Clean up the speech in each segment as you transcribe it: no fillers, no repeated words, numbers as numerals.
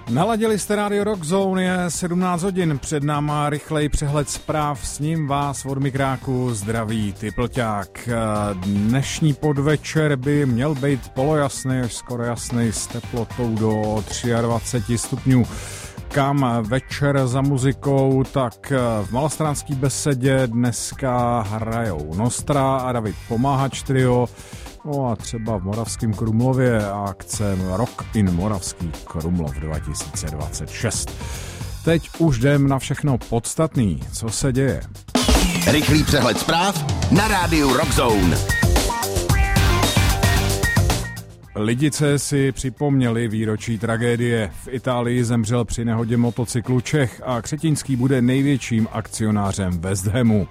Naladili jste Radio Rock Zone, je 17 hodin, před náma rychlej přehled zpráv, s ním vás od mikráku zdraví Typlťák. Dnešní podvečer by měl být polojasný, až skoro jasný, s teplotou do 23 stupňů. Kam večer za muzikou, tak v Malostranský besedě dneska hrajou Nostra a David Pomáhač trio. No a třeba v Moravském Krumlově akce Rock in Moravský Krumlov 2026. Teď už jdem na všechno podstatný, co se děje. Rychlý přehled zpráv na rádiu Rock Zone. Lidice si připomněli výročí tragédie. V Itálii zemřel při nehodě motocyklu Čech a Křetínský bude největším akcionářem West Hamu.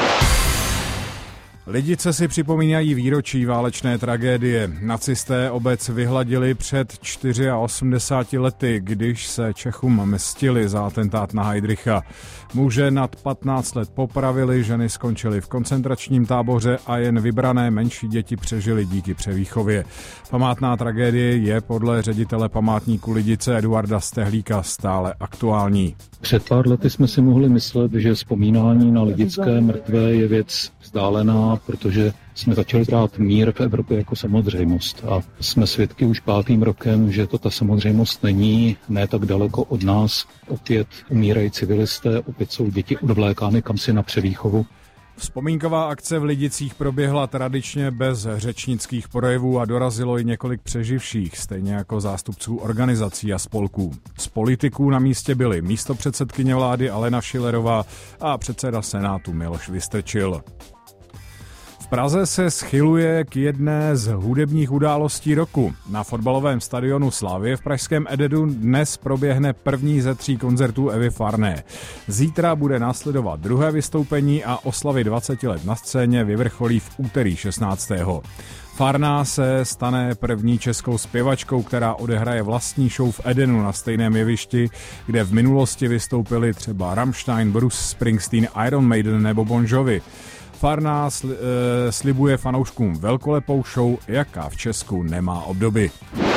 Lidice si připomínají výročí válečné tragédie. Nacisté obec vyhladili před 84 lety, když se Čechům mstili za atentát na Heydricha. Muže nad 15 let popravili, ženy skončily v koncentračním táboře a jen vybrané menší děti přežily díky převýchově. Památná tragédie je podle ředitele památníku Lidice Eduarda Stehlíka stále aktuální. Před pár lety jsme si mohli myslet, že vzpomínání na lidické mrtvé je věc vzdálená, protože jsme začali brát mír v Evropě jako samozřejmost. A jsme svědky už 5. rokem, že to ta samozřejmost není, ne tak daleko od nás. Opět umírají civilisté, opět jsou děti odvlékány kamsi na převýchovu. Vzpomínková akce v Lidicích proběhla tradičně bez řečnických projevů a dorazilo i několik přeživších, stejně jako zástupců organizací a spolků. Z politiků na místě byli místopředsedkyně vlády Alena Schillerová a předseda Senátu Miloš Vystrčil. V Praze se schyluje k jedné z hudebních událostí roku. Na fotbalovém stadionu Slavie v pražském Ededu dnes proběhne první ze 3 koncertů Evy Farné. Zítra bude následovat druhé vystoupení a oslavy 20 let na scéně vyvrcholí v úterý 16. Farná se stane první českou zpěvačkou, která odehraje vlastní show v Edenu na stejném jevišti, kde v minulosti vystoupili třeba Rammstein, Bruce Springsteen, Iron Maiden nebo Bon Jovi. Farná slibuje fanouškům velkolepou show, jaká v Česku nemá obdoby.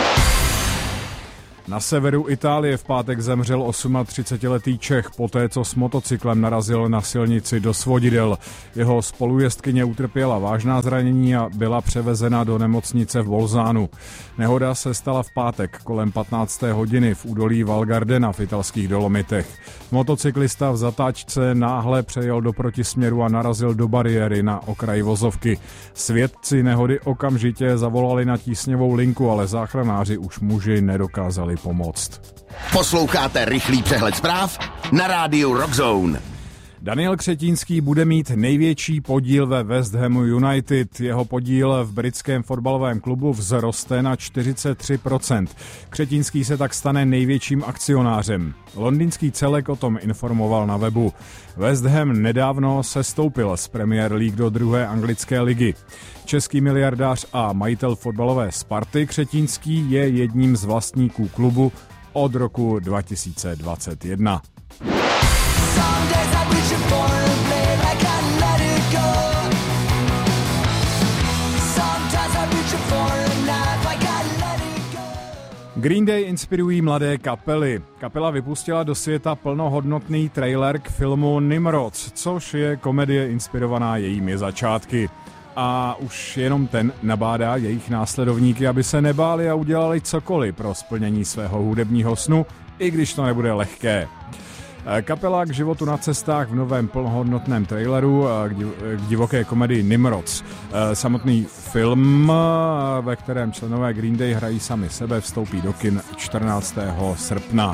Na severu Itálie v pátek zemřel 38letý Čech poté, co s motocyklem narazil na silnici do svodidel. Jeho spolujezdkyně utrpěla vážná zranění a byla převezena do nemocnice v Bolzánu. Nehoda se stala v pátek kolem 15. hodiny v údolí Val Gardena v italských Dolomitech. Motocyklista v zatáčce náhle přejel do protisměru a narazil do bariéry na okraji vozovky. Svědci nehody okamžitě zavolali na tísňovou linku, ale záchranáři už muži nedokázali pomoct. Posloucháte rychlý přehled zpráv na rádiu Rock Zone. Daniel Křetínský bude mít největší podíl ve West Hamu United. Jeho podíl v britském fotbalovém klubu vzroste na 43%. Křetínský se tak stane největším akcionářem. Londýnský celek o tom informoval na webu. West Ham nedávno sestoupil z Premier League do 2. anglické ligy. Český miliardář a majitel fotbalové Sparty Křetínský je jedním z vlastníků klubu od roku 2021. Green Day inspirují mladé kapely. Kapela vypustila do světa plnohodnotný trailer k filmu Nimrod, což je komedie inspirovaná jejími začátky. A už jenom ten nabádá jejich následovníky, aby se nebáli a udělali cokoliv pro splnění svého hudebního snu, i když to nebude lehké. Kapela k životu na cestách v novém plnohodnotném traileru k divoké komedii Nimrod. Samotný film, ve kterém členové Green Day hrají sami sebe, vstoupí do kin 14. srpna.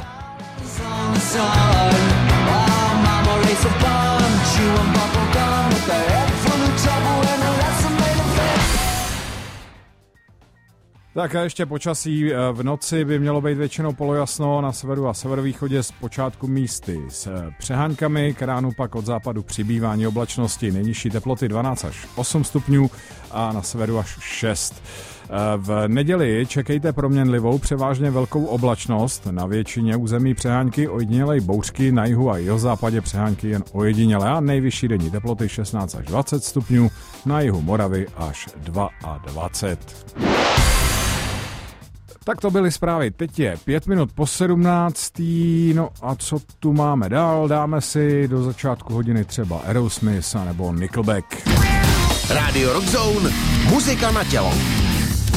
Tak a ještě počasí. V noci by mělo být většinou polojasno, na severu a severovýchodě z počátku místy s přeháňkami, k ránu pak od západu přibývání oblačnosti, nejnižší teploty 12 až 8 stupňů a na severu až 6. V neděli čekejte proměnlivou, převážně velkou oblačnost, na většině území přehánky, ojedinělej bouřky, na jihu a jihozápadě přehánky jen ojedinělé a nejvyšší denní teploty 16 až 20 stupňů, na jihu Moravy až 22. Tak to byly zprávy. Teď je 5 minut po 17. No a co tu máme dál? Dáme si do začátku hodiny třeba Aerosmith nebo Nickelback. Rádio Rock Zone, muzika na tělo.